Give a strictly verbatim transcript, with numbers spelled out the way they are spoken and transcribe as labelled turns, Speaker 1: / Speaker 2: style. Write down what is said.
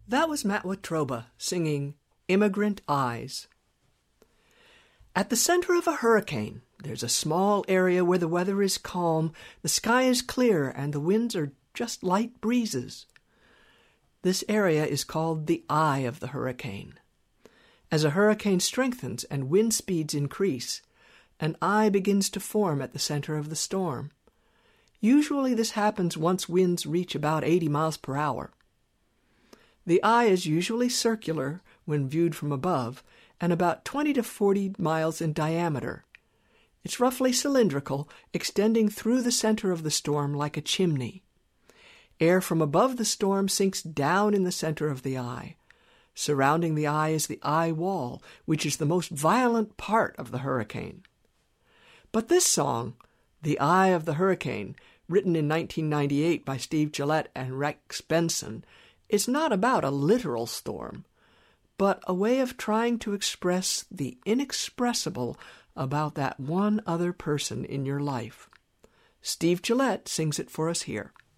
Speaker 1: That was Matt Watroba singing Immigrant Eyes. At the center of a hurricane, there's a small area where the weather is calm, the sky is clear, and the winds are just light breezes. This area is called the eye of the hurricane. As a hurricane strengthens and wind speeds increase, an eye begins to form at the center of the storm. Usually this happens once winds reach about eighty miles per hour. The eye is usually circular when viewed from above and about twenty to forty miles in diameter. It's roughly cylindrical, extending through the center of the storm like a chimney. Air from above the storm sinks down in the center of the eye. Surrounding the eye is the eye wall, which is the most violent part of the hurricane. But this song, The Eye of the Hurricane, written in nineteen ninety-eight by Steve Gillette and Rex Benson, is not about a literal storm, but a way of trying to express the inexpressible about that one other person in your life. Steve Gillette sings it for us here.